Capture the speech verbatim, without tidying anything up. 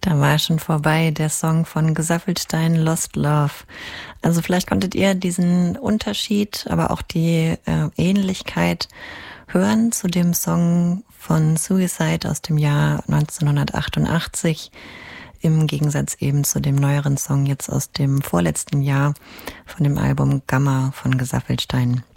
Da war schon vorbei der Song von Gesaffelstein, Lost Love. Also vielleicht konntet ihr diesen Unterschied, aber auch die äh, Ähnlichkeit hören zu dem Song von Suicide aus dem Jahr neunzehnhundertachtundachtzig, im Gegensatz eben zu dem neueren Song jetzt aus dem vorletzten Jahr von dem Album Gamma von Gesaffelstein.